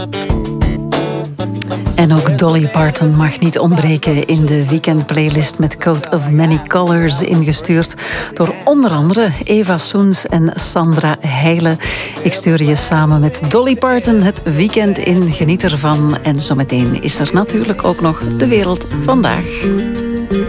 En ook Dolly Parton mag niet ontbreken in de weekendplaylist met Coat of Many Colors, ingestuurd door onder andere Eva Soens en Sandra Heijlen. Ik stuur je samen met Dolly Parton het weekend in. Geniet ervan. En zometeen is er natuurlijk ook nog De Wereld Vandaag.